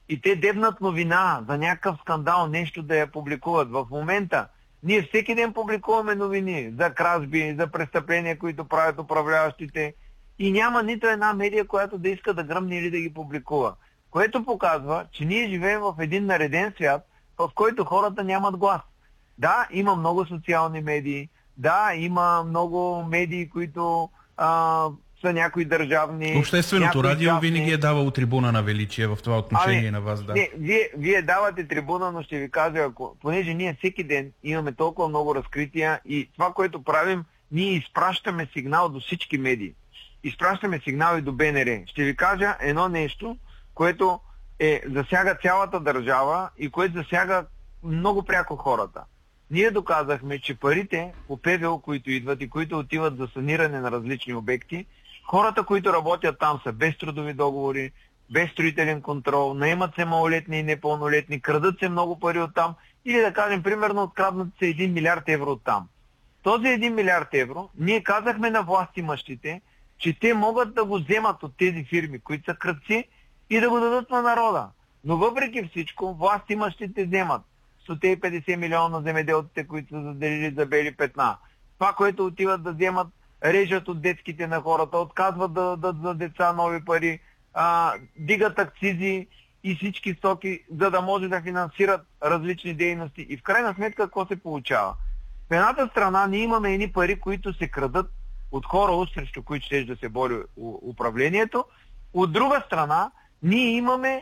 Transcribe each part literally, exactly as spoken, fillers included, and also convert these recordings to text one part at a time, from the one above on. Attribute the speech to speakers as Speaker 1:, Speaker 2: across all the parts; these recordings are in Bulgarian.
Speaker 1: и те дебнат новина за някакъв скандал, нещо да я публикуват. В момента ние всеки ден публикуваме новини за кражби, за престъпления, които правят управляващите и няма нито една медия, която да иска да гръмне или да ги публикува. Което показва, че ние живеем в един нареден свят, в който хората нямат глас. Да, има много социални медии, да, има много медии, които а, са някои държавни...
Speaker 2: Общественото радио частни... винаги е давало трибуна на величие в това отношение ами, на вас, да.
Speaker 1: Не, вие, вие давате трибуна, но ще ви кажа, ако, понеже ние всеки ден имаме толкова много разкрития и това, което правим, ние изпращаме сигнал до всички медии. Изпращаме сигнал и до Б Н Р. Ще ви кажа едно нещо, което е, засяга цялата държава и което засяга много пряко хората. Ние доказахме, че парите по П В О, които идват и които отиват за саниране на различни обекти, хората, които работят там, са без трудови договори, без строителен контрол, наемат се малолетни и непълнолетни, крадат се много пари оттам или да кажем, примерно, откраднат се един милиард евро оттам. Този един милиард евро, ние казахме на властимащите, че те могат да го вземат от тези фирми, които са крадци и да го дадат на народа. Но въпреки всичко, властимащите вземат сто и петдесет милиона на земеделците, които са заделили за бели петна. Това, което отиват да вземат, режат от детските на хората, отказват да дадат за деца нови пари, а, дигат акцизи и всички стоки, за да може да финансират различни дейности. И в крайна сметка, какво се получава? В едната страна ние имаме едни пари, които се крадат от хора, срещу които ще да се бори управлението. От друга страна, ние имаме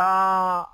Speaker 1: а,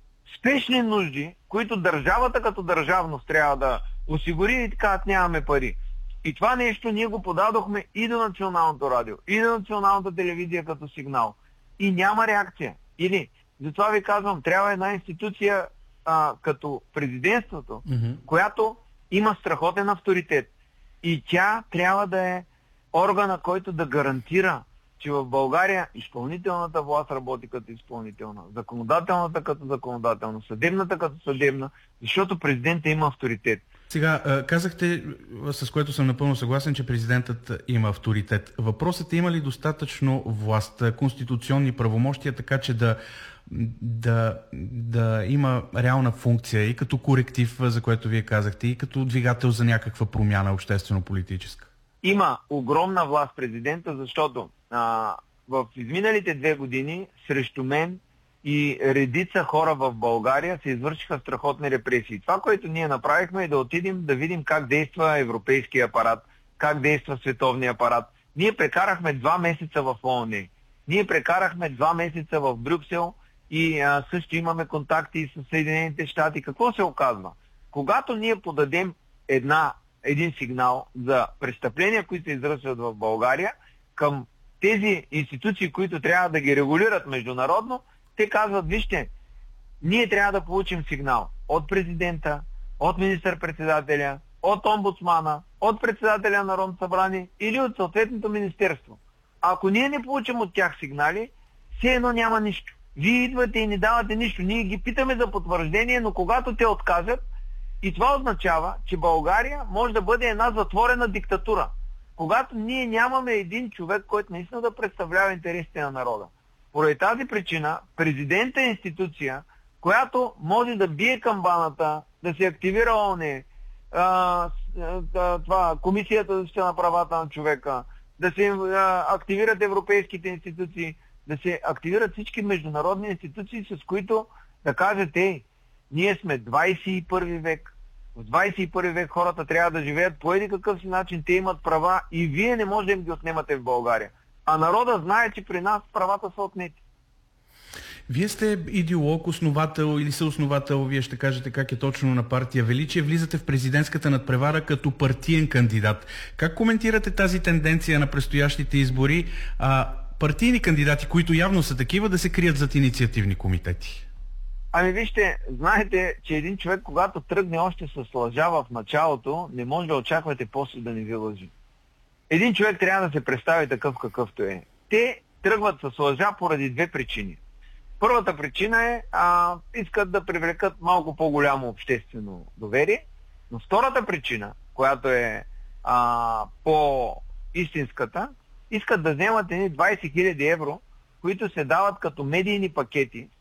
Speaker 1: спешни нужди, които държавата като държавност трябва да осигури и така нямаме пари. И това нещо ние го подадохме и до Националното радио, и до Националната телевизия като сигнал. И няма реакция. Или, затова ви казвам, трябва една институция а, като президентството, mm-hmm. която има страхотен авторитет. И тя трябва да е органа, който да гарантира, че в България изпълнителната власт работи като изпълнителна, законодателната като законодателна, съдебната като съдебна, защото президентът има авторитет.
Speaker 2: Сега, казахте, с което съм напълно съгласен, че президентът има авторитет. Въпросът е, има ли достатъчно власт, конституционни правомощия, така че да, да, да има реална функция и като коректив, за което вие казахте, и като двигател за някаква промяна обществено-политическа?
Speaker 1: Има огромна власт президента, защото а, в изминалите две години срещу мен и редица хора в България се извършиха страхотни репресии. Това, което ние направихме, е да отидем да видим как действа европейския апарат, как действа световния апарат. Ние прекарахме два месеца в О О Н. Ние прекарахме два месеца в Брюксел и а, също имаме контакти с Съединените щати. Какво се оказва? Когато ние подадем една, един сигнал за престъпления, които се извършват в България, към тези институции, които трябва да ги регулират международно, те казват, вижте, ние трябва да получим сигнал от президента, от министър-председателя, от омбудсмана, от председателя на Народното събрание или от съответното министерство. А ако ние не получим от тях сигнали, все едно няма нищо. Вие идвате и не давате нищо. Ние ги питаме за потвърждение, но когато те откажат, и това означава, че България може да бъде една затворена диктатура. Когато ние нямаме един човек, който наистина да представлява интересите на народа. Поради тази причина президентът е институция, която може да бие камбаната, да се активира О О Н, а, това, Комисията за защита на правата на човека, да се а, активират европейските институции, да се активират всички международни институции, с които да кажат, ей, ние сме двадесет и първи век. В двадесет и първи век хората трябва да живеят по един какъв си начин, те имат права и вие не можете да им ги отнемате в България. А народа знае, че при нас правата са отнети.
Speaker 2: Вие сте идеолог, основател или съосновател, вие ще кажете как е точно на партия Величие. Влизате в президентската надпревара като партиен кандидат. Как коментирате тази тенденция на предстоящите избори? А, партийни кандидати, които явно са такива, да се крият зад инициативни комитети?
Speaker 1: Ами вижте, знаете, че един човек, когато тръгне още с лъжа в началото, не може да очаквате после да не ви лъжи. Един човек трябва да се представи такъв какъвто е. Те тръгват с лъжа поради две причини. Първата причина е, а, искат да привлекат малко по-голямо обществено доверие, но втората причина, която е а, по-истинската, искат да вземат едни двадесет хиляди евро, които се дават като медийни пакети